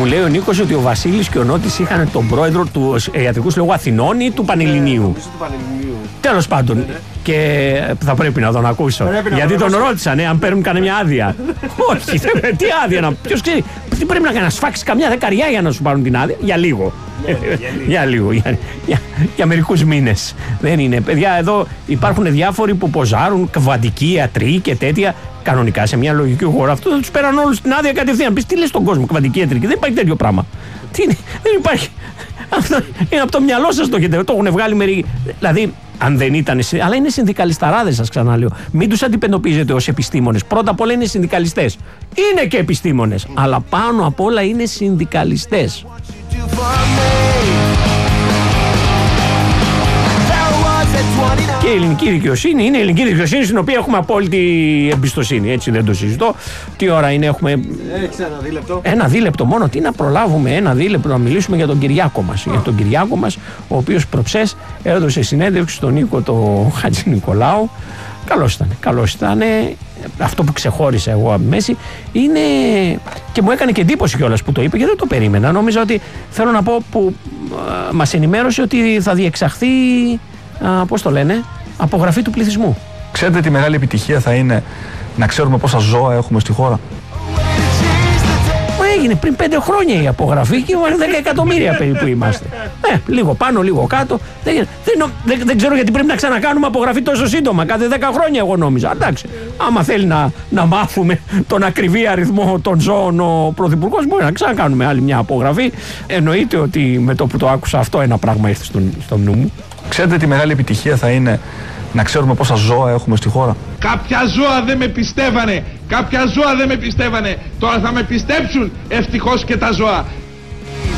λέει ο Νίκος ότι ο Βασίλης και ο Νότης είχαν τον πρόεδρο του Ιατρικού Συλλόγου Αθηνών ή του Πανελληνίου. Τέλος πάντων. Και θα πρέπει να τον ακούσω. Γιατί τον ρώτησαν αν παίρνουν κανένα άδεια. Όχι, τι άδεια, ποιος ξέρει. Τι πρέπει να κάνει, να σφάξει καμιά δεκαριά για να σου πάρουν την άδεια. Για λίγο. Για λίγο. Για μερικούς μήνες. Δεν είναι. Παιδιά, εδώ υπάρχουν διάφοροι που ποζάρουν, κβαντικοί ιατροί και τέτοια. Κανονικά σε μια λογική χώρα αυτό θα τους πέραν όλους την άδεια κατευθείαν. Πεις τι λες στον κόσμο, κβαντική ιατρική. Δεν υπάρχει τέτοιο πράγμα. Δεν υπάρχει. Αυτό είναι από το μυαλό σας το έχετε. Το έχουν βγάλει μερικοί. Δηλαδή, αν δεν ήταν. Αλλά είναι συνδικαλισταράδες, σας ξαναλέω. Μην τους αντιπεντοποιήσετε ως επιστήμονες. Πρώτα απ' όλα είναι συνδικαλιστές. Είναι και επιστήμονες. Αλλά πάνω απ' όλα είναι συνδικαλιστές. Και η ελληνική δικαιοσύνη είναι η ελληνική δικαιοσύνη στην οποία έχουμε απόλυτη εμπιστοσύνη. Έτσι δεν το συζητώ. Τι ώρα είναι, έχουμε. Έχεις ένα δίλεπτο. Ένα δίλεπτο μόνο. Τι να προλάβουμε, ένα δίλεπτο να μιλήσουμε για τον Κυριάκο μας. Για τον Κυριάκο μας, ο οποίος προψές έδωσε συνέντευξη στον Νίκο το Χατζηνικολάου. Καλώς ήταν. Αυτό που ξεχώρισα εγώ από μέση είναι. Και μου έκανε και εντύπωση κιόλας που το είπε και δεν το περίμενα. Νόμιζα ότι, θέλω να πω, που μας ενημέρωσε ότι θα διεξαχθεί. Πώς το λένε, απογραφή του πληθυσμού. Ξέρετε τι μεγάλη επιτυχία θα είναι να ξέρουμε πόσα ζώα έχουμε στη χώρα. Έγινε πριν 5 χρόνια η απογραφή και 10 εκατομμύρια περίπου είμαστε. Λίγο πάνω, λίγο κάτω. Δεν ξέρω γιατί πρέπει να ξανακάνουμε απογραφή τόσο σύντομα. Κάθε 10 χρόνια εγώ νόμιζα. Εντάξει, άμα θέλει να μάθουμε τον ακριβή αριθμό των ζώων ο Πρωθυπουργός, μπορεί να ξανακάνουμε άλλη μια απογραφή. Εννοείται ότι με το που το άκουσα αυτό ένα πράγμα ήρθε στο νου μου. Ξέρετε τι μεγάλη επιτυχία θα είναι να ξέρουμε πόσα ζώα έχουμε στη χώρα. Κάποια ζώα δεν με πιστεύανε. Τώρα θα με πιστέψουν ευτυχώς και τα ζώα.